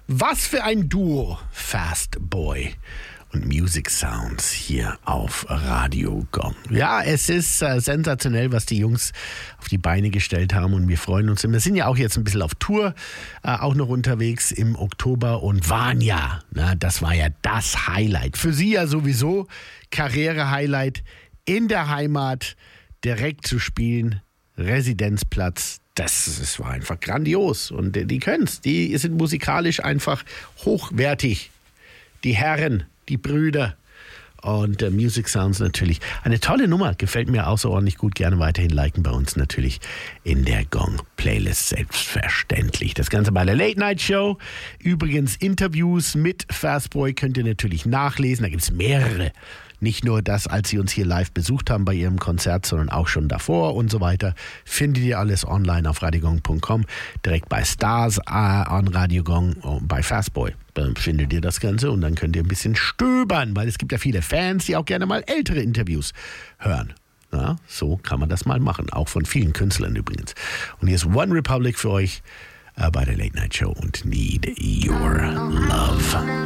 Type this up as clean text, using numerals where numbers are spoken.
Was für ein Duo, Fast Boy und Music Sounds hier auf Radio Gong. Ja, es ist sensationell, was die Jungs auf die Beine gestellt haben und wir freuen uns. Wir sind ja auch jetzt ein bisschen auf Tour, auch noch unterwegs im Oktober und waren ja, das war ja das Highlight. Für sie ja sowieso Karriere-Highlight in der Heimat, direkt zu spielen, Residenzplatz. Das war einfach grandios und die können's. Die sind musikalisch einfach hochwertig. Die Herren, die Brüder und Music Sounds natürlich. Eine tolle Nummer, gefällt mir außerordentlich gut. Gerne weiterhin liken bei uns natürlich in der Gong-Playlist, selbstverständlich. Das Ganze bei der Late Night Show. Übrigens Interviews mit Fastboy könnt ihr natürlich nachlesen. Da gibt es mehrere. Nicht nur das, als sie uns hier live besucht haben bei ihrem Konzert, sondern auch schon davor und so weiter. Findet ihr alles online auf radiogong.com, direkt bei Stars an Radio Gong, bei Fastboy. Dann findet ihr das Ganze und dann könnt ihr ein bisschen stöbern, weil es gibt ja viele Fans, die auch gerne mal ältere Interviews hören. Ja, so kann man das mal machen, auch von vielen Künstlern übrigens. Und hier ist One Republic für euch bei der Late Night Show und Need Your Love.